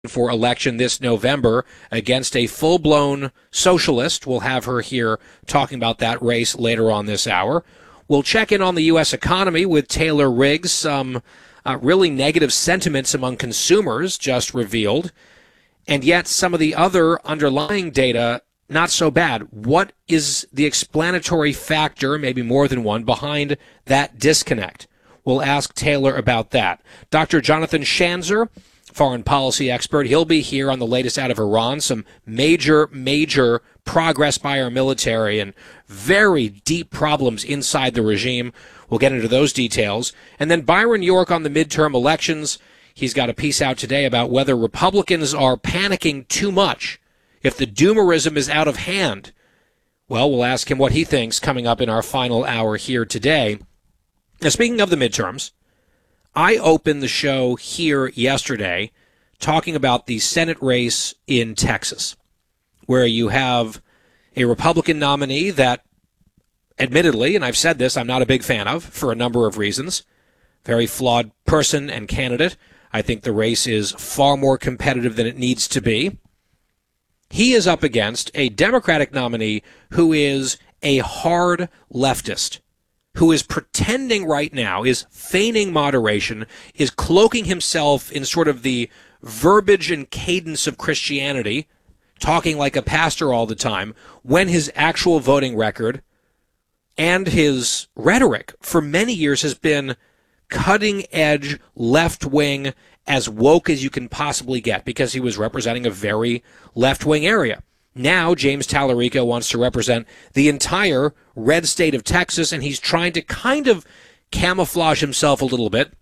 for election this November against a full-blown socialist. We'll have her here talking about that race later on this hour. We'll check in on the U.S. economy with Taylor Riggs. Some really negative sentiments among consumers just revealed, and yet some of the other underlying data not so bad. What is the explanatory factor, maybe more than one, behind that disconnect? We'll ask Taylor about that. Dr. Jonathan Schanzer, foreign policy expert, he'll be here on the latest out of Iran, some major progress by our military and very deep problems inside the regime. We'll get into those details. And then Byron York on the midterm elections. He's got a piece out today about whether Republicans are panicking too much, if the doomerism is out of hand. Well, we'll ask him what he thinks coming up in our final hour here today. Now, speaking of the midterms, I opened the show here yesterday talking about the Senate race in Texas, where you have a Republican nominee that, admittedly, and I've said this, I'm not a big fan of for a number of reasons, very flawed person and candidate. I think the race is far more competitive than it needs to be. He is up against a Democratic nominee who is a hard leftist, who is pretending right now, is feigning moderation, is cloaking himself in sort of the verbiage and cadence of Christianity, talking like a pastor all the time, when his actual voting record and his rhetoric for many years has been cutting-edge, left-wing, as woke as you can possibly get, because he was representing a very left-wing area. Now, James Tallarico wants to represent the entire red state of Texas, and he's trying to kind of camouflage himself a little bit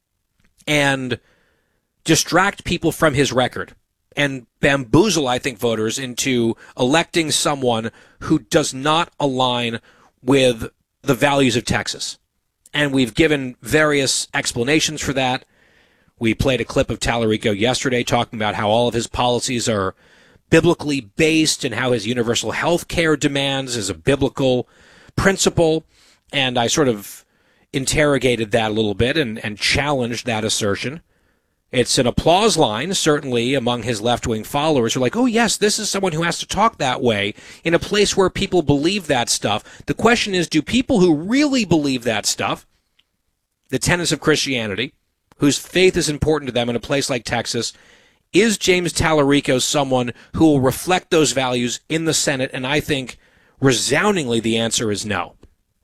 and distract people from his record and bamboozle, I think, voters into electing someone who does not align with the values of Texas. And we've given various explanations for that. We played a clip of Tallarico yesterday talking about how all of his policies are biblically based and how his universal health care demands is a biblical principle. And I sort of interrogated that a little bit and challenged that assertion. It's an applause line, certainly, among his left-wing followers who are like, oh, yes, this is someone who has to talk that way in a place where people believe that stuff. The question is, do people who really believe that stuff, the tenets of Christianity, whose faith is important to them in a place like Texas, is James Tallarico someone who will reflect those values in the Senate? And I think resoundingly the answer is no.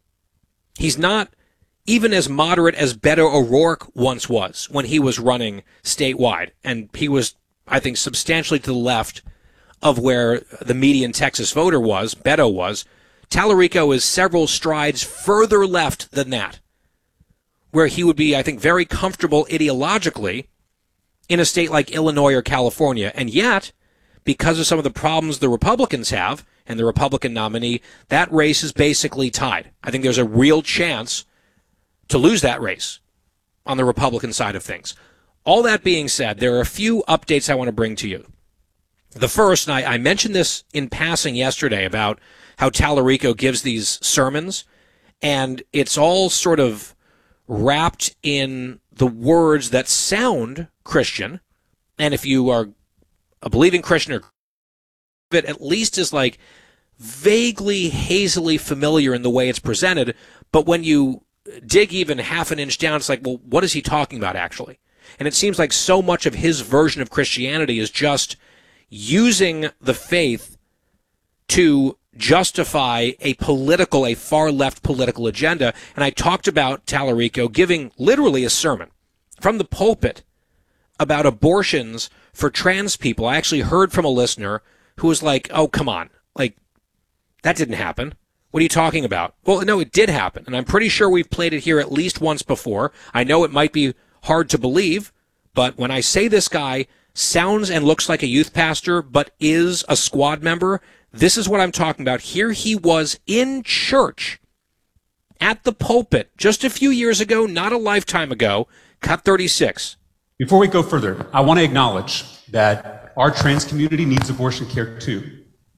He's not even as moderate as Beto O'Rourke once was when he was running statewide. And he was, I think, substantially to the left of where the median Texas voter was, Beto was. Tallarico is several strides further left than that, where he would be, I think, very comfortable ideologically in a state like Illinois or California. And yet, because of some of the problems the Republicans have and the Republican nominee, that race is basically tied. I think there's a real chance to lose that race on the Republican side of things. All that being said, there are a few updates I want to bring to you. The first, and I mentioned this in passing yesterday about how Tallarico gives these sermons, and it's all sort of wrapped in the words that sound Christian. And if you are a believing Christian, or it at least is like vaguely, hazily familiar in the way it's presented, but when you dig even half an inch down, it's like, well, what is he talking about actually? And it seems like so much of his version of Christianity is just using the faith to justify a far left political agenda. And I talked about Tallarico giving literally a sermon from the pulpit about abortions for trans people. I actually heard from a listener who was like, oh, come on, like, that didn't happen. What are you talking about? Well, no, it did happen, and I'm pretty sure we've played it here at least once before. I know it might be hard to believe, but when I say this guy sounds and looks like a youth pastor but is a squad member, this is what I'm talking about. Here he was in church at the pulpit just a few years ago, not a lifetime ago, cut 36. Before we go further, I want to acknowledge that our trans community needs abortion care too.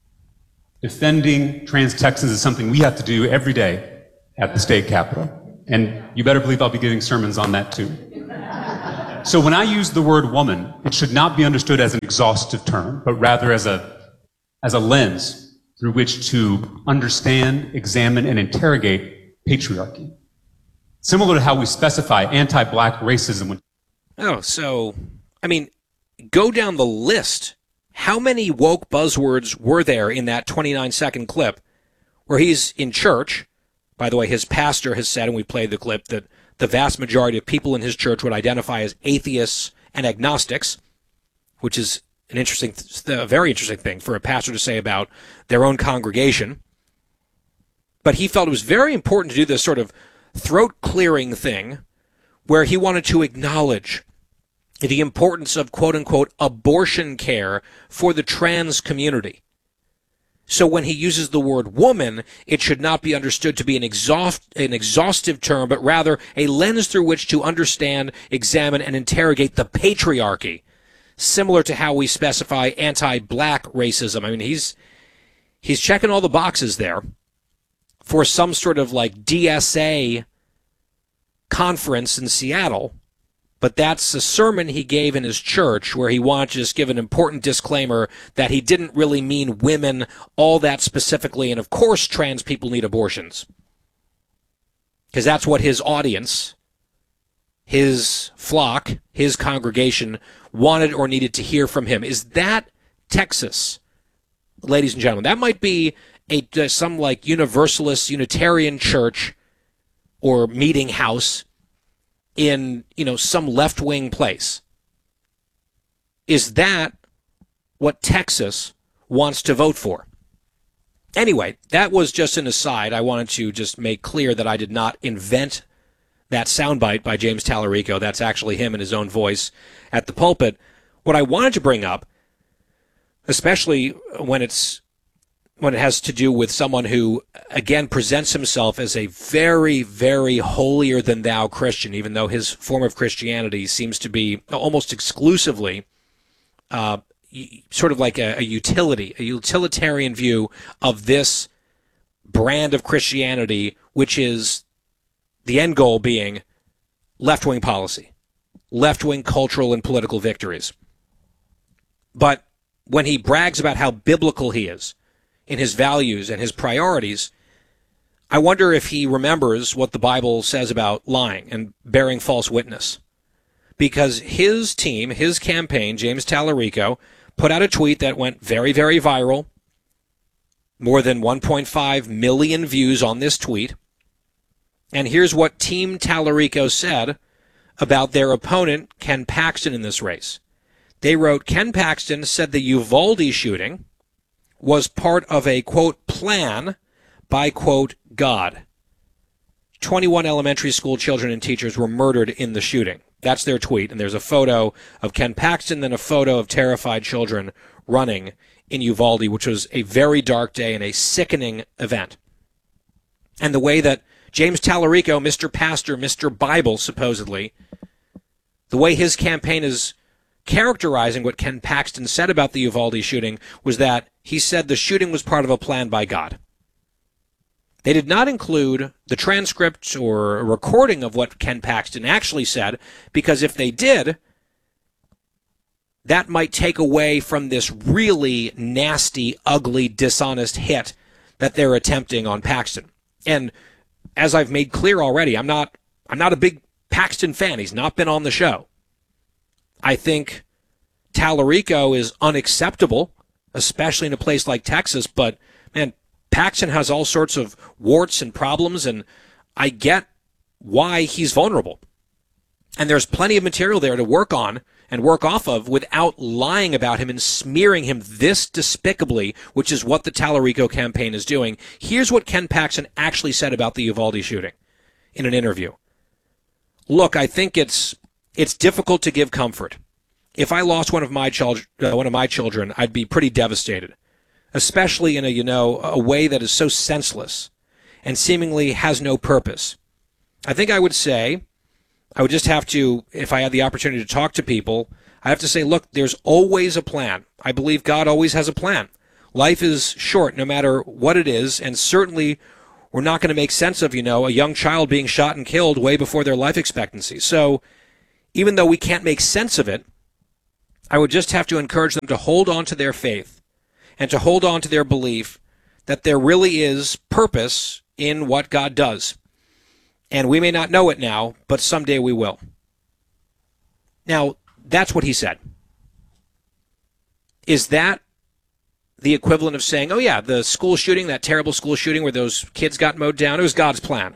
Defending trans Texans is something we have to do every day at the state capitol. And you better believe I'll be giving sermons on that too. So when I use the word woman, it should not be understood as an exhaustive term, but rather as a lens through which to understand, examine, and interrogate patriarchy. Similar to how we specify anti-black racism. Go down the list. How many woke buzzwords were there in that 29-second clip where he's in church? By the way, his pastor has said, and we played the clip, that the vast majority of people in his church would identify as atheists and agnostics, which is a very interesting thing for a pastor to say about their own congregation. But he felt it was very important to do this sort of throat-clearing thing where he wanted to acknowledge the importance of quote-unquote abortion care for the trans community. So when he uses the word woman, it should not be understood to be an exhaustive term, but rather a lens through which to understand, examine, and interrogate the patriarchy, similar to how we specify anti-black racism. I mean, he's checking all the boxes there for some sort of like DSA conference in Seattle. But that's a sermon he gave in his church where he wanted to just give an important disclaimer that he didn't really mean women all that specifically. And of course, trans people need abortions. Because that's what his audience, his flock, his congregation wanted or needed to hear from him. Is that Texas, ladies and gentlemen? That might be some like Universalist Unitarian church or meeting house in, some left-wing place. Is that what Texas wants to vote for? Anyway, that was just an aside. I wanted to just make clear that I did not invent that soundbite by James Tallarico. That's actually him in his own voice at the pulpit. What I wanted to bring up, especially when it has to do with someone who, again, presents himself as a very, very holier-than-thou Christian, even though his form of Christianity seems to be almost exclusively sort of like a utilitarian view of this brand of Christianity, which is the end goal being left-wing policy, left-wing cultural and political victories. But when he brags about how biblical he is, in his values and his priorities, I wonder if he remembers what the Bible says about lying and bearing false witness. Because his team, his campaign, James Tallarico, put out a tweet that went very, very viral. More than 1.5 million views on this tweet. And here's what Team Tallarico said about their opponent, Ken Paxton, in this race. They wrote, Ken Paxton said the Uvalde shooting was part of a, quote, plan by, quote, God. 21 elementary school children and teachers were murdered in the shooting. That's their tweet. And there's a photo of Ken Paxton, then a photo of terrified children running in Uvalde, which was a very dark day and a sickening event. And the way that James Tallarico, Mr. Pastor, Mr. Bible, supposedly, the way his campaign is characterizing what Ken Paxton said about the Uvalde shooting was that he said the shooting was part of a plan by God. They did not include the transcript or a recording of what Ken Paxton actually said, because if they did, that might take away from this really nasty, ugly, dishonest hit that they're attempting on Paxton. And as I've made clear already, I'm not a big Paxton fan. He's not been on the show. I think Tallarico is unacceptable, especially in a place like Texas, but man, Paxton has all sorts of warts and problems, and I get why he's vulnerable. And there's plenty of material there to work on and work off of without lying about him and smearing him this despicably, which is what the Tallarico campaign is doing. Here's what Ken Paxton actually said about the Uvalde shooting in an interview. Look, I think it's difficult to give comfort. If I lost one of my children, I'd be pretty devastated, especially in a way that is so senseless and seemingly has no purpose. I think I would just have to, if I had the opportunity to talk to people, I have to say, look, there's always a plan. I believe God always has a plan. Life is short, no matter what it is, and certainly we're not going to make sense of, a young child being shot and killed way before their life expectancy. So even though we can't make sense of it, I would just have to encourage them to hold on to their faith and to hold on to their belief that there really is purpose in what God does. And we may not know it now, but someday we will. Now, that's what he said. Is that the equivalent of saying, oh yeah, the school shooting, that terrible school shooting where those kids got mowed down, it was God's plan?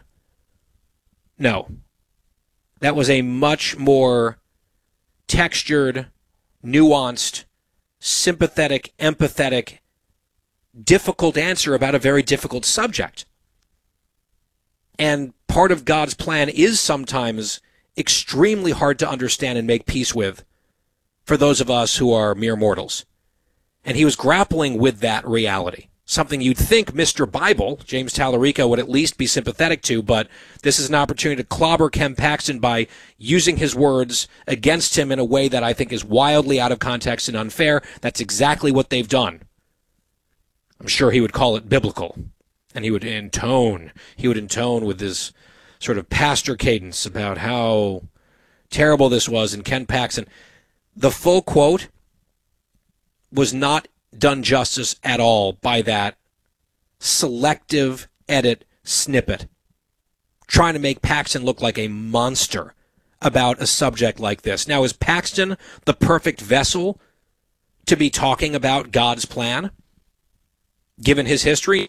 No. That was a much more textured, nuanced, sympathetic, empathetic, difficult answer about a very difficult subject. And part of God's plan is sometimes extremely hard to understand and make peace with for those of us who are mere mortals. And he was grappling with that reality, something you'd think Mr. Bible, James Tallarico, would at least be sympathetic to, but this is an opportunity to clobber Ken Paxton by using his words against him in a way that I think is wildly out of context and unfair. That's exactly what they've done. I'm sure he would call it biblical, and he would intone with this sort of pastor cadence about how terrible this was. And Ken Paxton, the full quote was not done justice at all by that selective edit snippet, trying to make Paxton look like a monster about a subject like this. Now, is Paxton the perfect vessel to be talking about God's plan, given his history?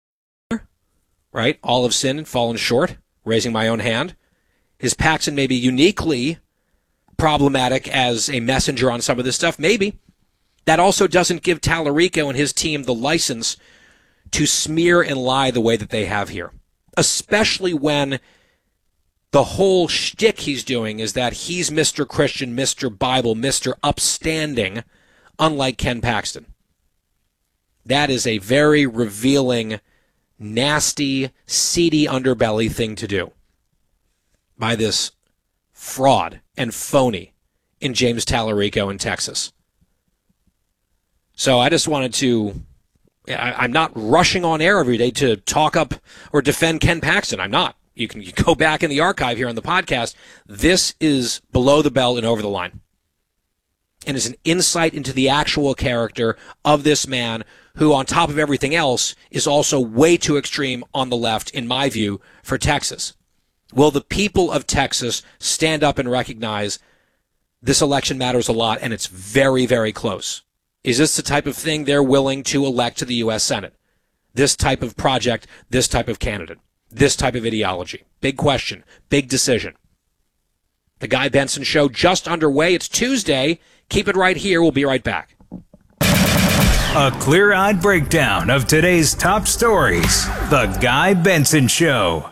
Right? All have sinned and fallen short, raising my own hand. Is Paxton maybe uniquely problematic as a messenger on some of this stuff? Maybe. That also doesn't give Tallarico and his team the license to smear and lie the way that they have here, especially when the whole shtick he's doing is that he's Mr. Christian, Mr. Bible, Mr. Upstanding, unlike Ken Paxton. That is a very revealing, nasty, seedy underbelly thing to do by this fraud and phony in James Tallarico in Texas. So I just wanted to, I'm not rushing on air every day to talk up or defend Ken Paxton. I'm not. You can go back in the archive here on the podcast. This is below the belt and over the line. And is an insight into the actual character of this man who, on top of everything else, is also way too extreme on the left, in my view, for Texas. Will the people of Texas stand up and recognize this election matters a lot and it's very, very close? Is this the type of thing they're willing to elect to the U.S. Senate? This type of project, this type of candidate, this type of ideology? Big question, big decision. The Guy Benson Show just underway. It's Tuesday. Keep it right here. We'll be right back. A clear-eyed breakdown of today's top stories. The Guy Benson Show.